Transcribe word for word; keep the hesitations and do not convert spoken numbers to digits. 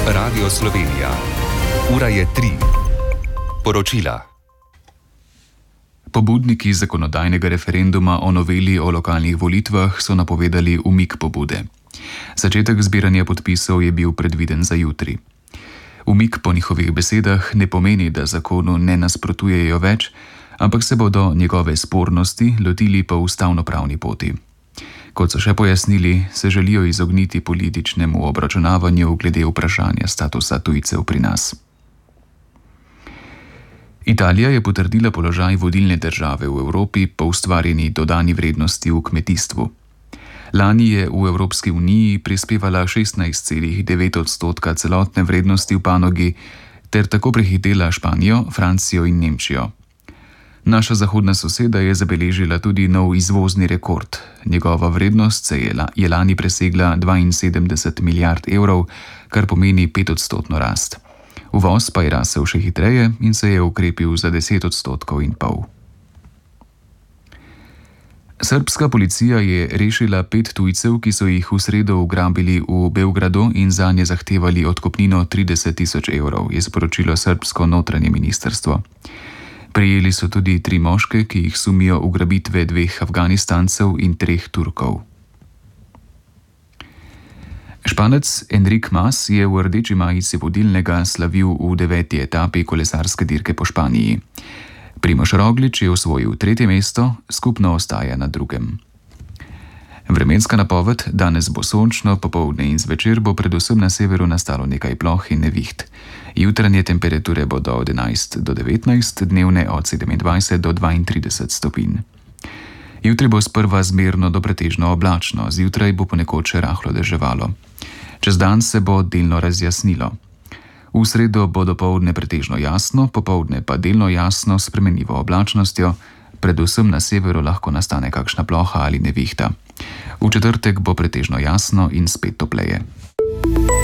Radio Slovenija. Ura je tri. Poročila. Pobudniki zakonodajnega referenduma o noveli o lokalnih volitvah so napovedali umik pobude. Začetek zbiranja podpisov je bil predviden za jutri. Umik po njihovih besedah ne pomeni, da zakonu ne nasprotujejo več, ampak se bodo njegove spornosti lotili po ustavnopravni poti. Kot so še pojasnili, se želijo izogniti političnemu obračunavanju glede vprašanja statusa tujcev pri nas. Italija je potrdila položaj vodilne države v Evropi po ustvarjeni dodani vrednosti v kmetijstvu. Lani je v Evropski uniji prispevala šestnajst celih devet odstotka celotne vrednosti v panogi ter tako prehitela Španijo, Francijo in Nemčijo. Naša zahodna soseda je zabeležila tudi nov izvozni rekord. Njegova vrednost se je, la, je lani presegla dvainsedemdeset milijard evrov, kar pomeni petodstotno rast. Uvoz pa je rasel še hitreje in se je ukrepil za deset odstotkov in pol. Srbska policija je rešila pet tujcev, ki so jih v sredo ugrabili v Beogradu in zanje zahtevali odkupnino trideset tisoč evrov, je sporočilo srbsko notranje ministrstvo. Prijeli so tudi tri moške, ki jih sumijo ugrabitve dveh Afganistancev in treh Turkov. Španec Enric Mas je v rdeči majici vodilnega slavil v deveti etapi kolesarske dirke po Španiji. Primož Roglič je osvojil tretje mesto, skupno ostaja na drugem. Vremenska napoved: danes bo sončno, popoldne in zvečer bo predvsem na severu nastalo nekaj ploh in neviht. Jutranje temperature bodo od enajst do devetnajst, dnevne od sedemindvajset do dvaintrideset stopinj. Jutri bo sprva zmerno do pretežno oblačno, zjutraj bo ponekod še rahlo deževalo. Čez dan se bo delno razjasnilo. V sredo bo dopoldne pretežno jasno, popoldne pa delno jasno s spremenljivo oblačnostjo, predvsem na severu lahko nastane kakšna ploha ali nevihta. V četrtek bo pretežno jasno in spet topleje.